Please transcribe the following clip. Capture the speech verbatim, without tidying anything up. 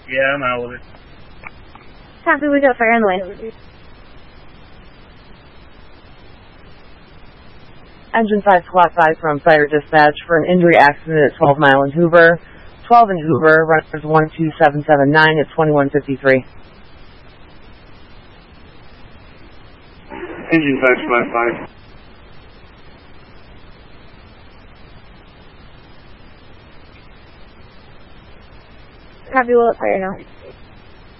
Yeah, I'm out with it. Copy, we got fire on the way. Engine five Squad five from Fire Dispatch for an injury accident at twelve Mile and Hoover. twelve and Hoover, runners one two seven seven nine at twenty-one fifty-three. Engine five Squad five. Copy, we'll fire now.